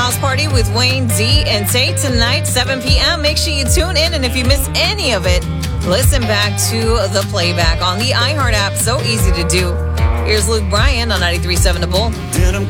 House Party with Wayne D and Tay tonight, 7 p.m. Make sure you tune in, and if you miss any of it, listen back to the playback on the iHeart app. So easy to do. Here's Luke Bryan on 93.7 The Bull.